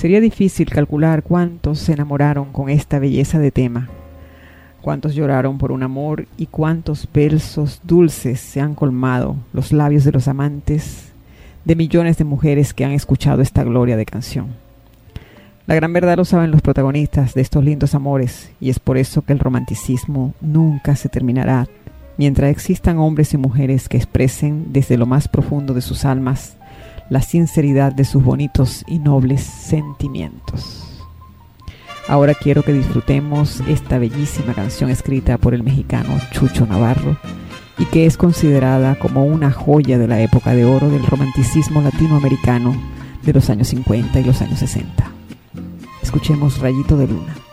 Sería difícil calcular cuántos se enamoraron con esta belleza de tema, cuántos lloraron por un amor y cuántos versos dulces se han colmado los labios de los amantes de millones de mujeres que han escuchado esta gloria de canción. La gran verdad lo saben los protagonistas de estos lindos amores, y es por eso que el romanticismo nunca se terminará mientras existan hombres y mujeres que expresen desde lo más profundo de sus almas la sinceridad de sus bonitos y nobles sentimientos. Ahora quiero que disfrutemos esta bellísima canción escrita por el mexicano Chucho Navarro y que es considerada como una joya de la época de oro del romanticismo latinoamericano de los años 50 y los años 60. Escuchemos Rayito de Luna.